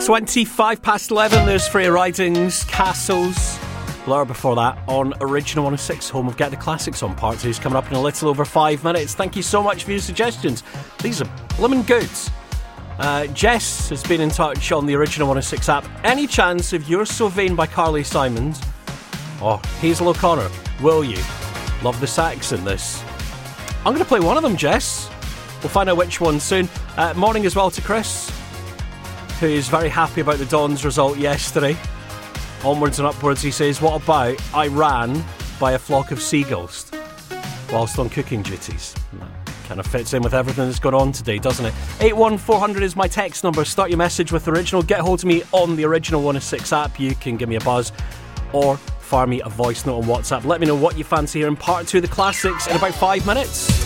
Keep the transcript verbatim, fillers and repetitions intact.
twenty-five past eleven, there's Freya Ridings, Castles. Blur before that on Original one oh six, home of Get the Classics on part two, is coming up in a little over five minutes. Thank you so much for your suggestions. These are blimmin' good. Uh, Jess has been in touch on the Original one oh six app. Any chance of You're So Vain by Carly Simons or Hazel O'Connor? Will you? Love the sax in this. I'm going to play one of them, Jess. We'll find out which one soon. Uh, morning as well to Chris, who's very happy about the Dons result yesterday. Onwards and upwards, he says, what about I ran by a flock of seagulls whilst on cooking duties? Kind of fits in with everything that's gone on today, doesn't it? eight one four hundred is my text number. Start your message with Original. Get hold of me on the Original one oh six app. You can give me a buzz or fire me a voice note on WhatsApp. Let me know what you fancy hearing part two of the classics in about five minutes.